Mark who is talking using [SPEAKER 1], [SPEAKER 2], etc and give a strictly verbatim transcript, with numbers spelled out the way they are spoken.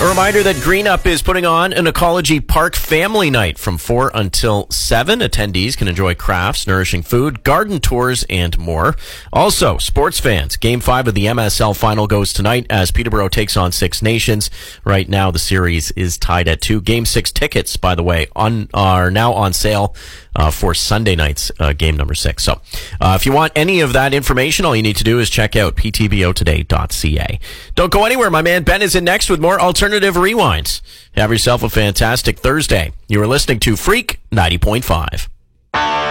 [SPEAKER 1] A reminder that Green Up is putting on an Ecology Park Family Night from four until seven. Attendees can enjoy crafts, nourishing food, garden tours, and more. Also, sports fans, Game five of the M S L Final goes tonight as Peterborough takes on Six Nations. Right now, the series is tied at two. Game six tickets, by the way, on, are now on sale uh, for Sunday night's uh, game number six. So, uh, if you want any of that information, all you need to do is check out p t b o today dot c a. Don't go anywhere. My man Ben is in next with more alternative Rewinds. Have yourself a fantastic Thursday. You are listening to Freak ninety point five.